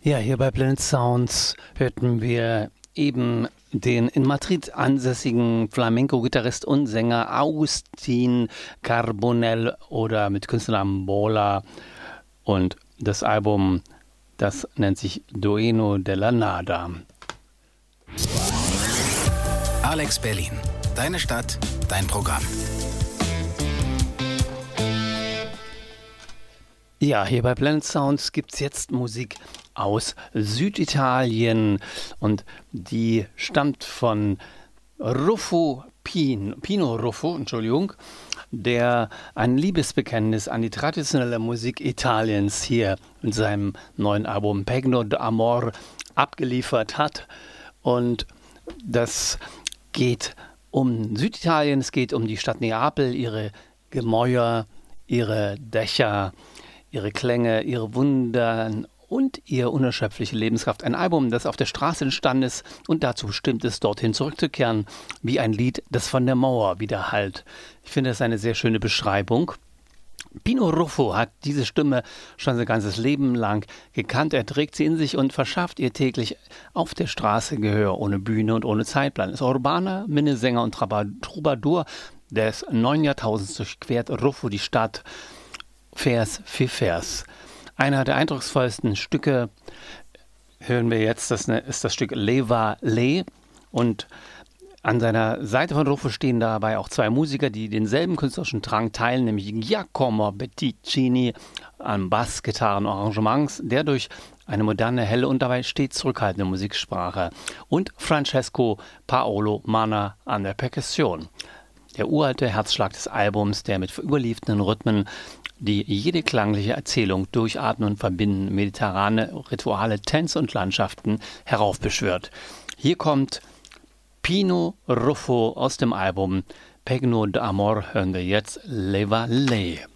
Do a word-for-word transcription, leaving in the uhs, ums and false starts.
Ja, hier bei Blended Sounds hörten wir eben den in Madrid ansässigen Flamenco-Gitarrist und Sänger Agustín Carbonell oder mit Künstlernamen Bola. Und das Album, das nennt sich Dueño de la Nada. Alex Berlin. Deine Stadt, dein Programm. Ja, hier bei Blended Sounds gibt es jetzt Musik aus Süditalien und die stammt von Ruffo Pin, Pino Ruffo, Entschuldigung, der ein Liebesbekenntnis an die traditionelle Musik Italiens hier mit seinem neuen Album Pegno d'Amor abgeliefert hat. Und das geht um Süditalien, es geht um die Stadt Neapel, ihre Gemäuer, ihre Dächer, ihre Klänge, ihre Wundern und ihre unerschöpfliche Lebenskraft. Ein Album, das auf der Straße entstanden ist und dazu bestimmt ist, dorthin zurückzukehren, wie ein Lied, das von der Mauer widerhallt. Ich finde das eine sehr schöne Beschreibung. Pino Ruffo hat diese Stimme schon sein ganzes Leben lang gekannt. Er trägt sie in sich und verschafft ihr täglich auf der Straße Gehör, ohne Bühne und ohne Zeitplan. Er ist urbaner Minnesänger und Troubadour des neuen Jahrtausends durchquert Ruffo die Stadt Vers für Vers. Einer der eindrucksvollsten Stücke hören wir jetzt, das ist das Stück Leva Le, und an seiner Seite von Ruffo stehen dabei auch zwei Musiker, die denselben künstlerischen Drang teilen, nämlich Giacomo Betticini an Bass, Gitarren, Arrangements, der durch eine moderne, helle und dabei stets zurückhaltende Musiksprache, und Francesco Paolo Manna an der Perkussion. Der uralte Herzschlag des Albums, der mit überlieferten Rhythmen, die jede klangliche Erzählung durchatmen und verbinden, mediterrane Rituale, Tänze und Landschaften heraufbeschwört. Hier kommt Pino Ruffo aus dem Album Pegno d'Amor, hören wir jetzt Leva Le.